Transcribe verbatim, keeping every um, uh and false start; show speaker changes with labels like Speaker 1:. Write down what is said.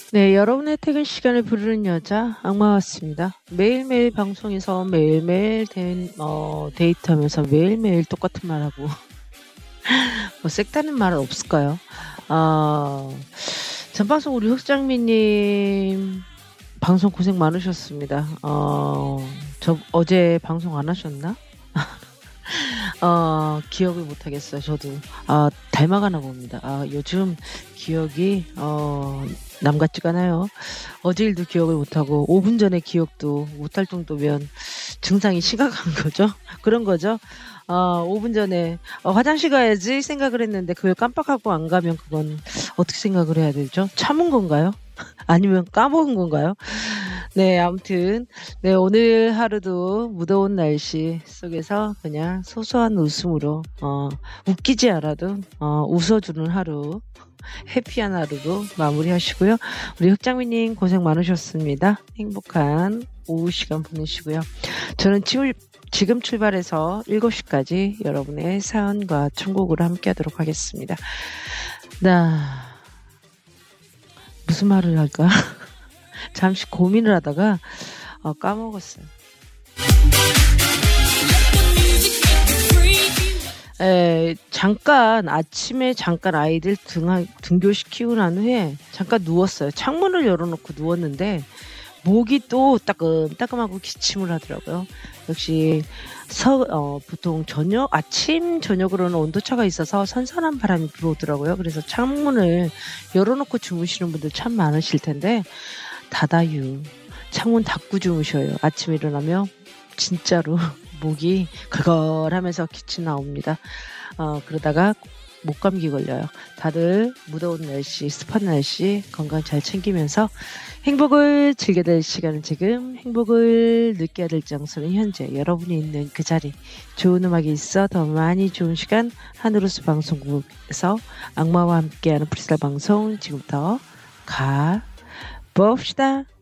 Speaker 1: 네, 여러분의 퇴근 시간을 부르는 여자 악마 같습니다. 매일매일 방송에서 매일매일 된, 어, 데이트하면서 매일매일 똑같은 말하고 뭐 색다른 말은 없을까요? 아, 전방송 우리 흑장미님 방송 고생 많으셨습니다. 어, 저 어제 방송 안 하셨나? 어, 기억을 못하겠어요. 저도 아, 닮아가나 봅니다. 아, 요즘 기억이 어, 남 같지가 않아요. 어제 일도 기억을 못하고 오 분 전에 기억도 못할 정도면 증상이 심각한 거죠. 그런 거죠. 아, 오 분 전에 어, 화장실 가야지 생각을 했는데 그걸 깜빡하고 안 가면 그건 어떻게 생각을 해야 되죠? 참은 건가요? 아니면 까먹은 건가요? 네, 아무튼 네, 오늘 하루도 무더운 날씨 속에서 그냥 소소한 웃음으로 어, 웃기지 않아도 어, 웃어주는 하루, 해피한 하루로 마무리하시고요. 우리 흑장미님 고생 많으셨습니다. 행복한 오후 시간 보내시고요. 저는 지금, 지금 출발해서 일곱 시까지 여러분의 사연과 천곡으로 함께하도록 하겠습니다. 나 무슨 말을 할까? 잠시 고민을 하다가 어, 까먹었어요. 에, 잠깐 아침에 잠깐 아이들 등, 등교시키고 난 후에 잠깐 누웠어요. 창문을 열어놓고 누웠는데 목이 또 따끔따끔하고 기침을 하더라고요. 역시 서, 어, 보통 저녁 아침 저녁으로는 온도차가 있어서 선선한 바람이 불어오더라고요. 그래서 창문을 열어놓고 주무시는 분들 참 많으실 텐데 닫아유. 창문 닫고 주무셔요. 아침에 일어나면 진짜로 목이 걸걸하면서 기침 나옵니다. 어, 그러다가 목감기 걸려요. 다들 무더운 날씨, 습한 날씨 건강 잘 챙기면서 행복을 즐겨야 될 시간은 지금, 행복을 느껴야 될 장소는 현재, 여러분이 있는 그 자리. 좋은 음악이 있어 더 많이 좋은 시간, 하늘로스 방송국에서 악마와 함께하는 프리스타일 방송 지금부터 가봅시다.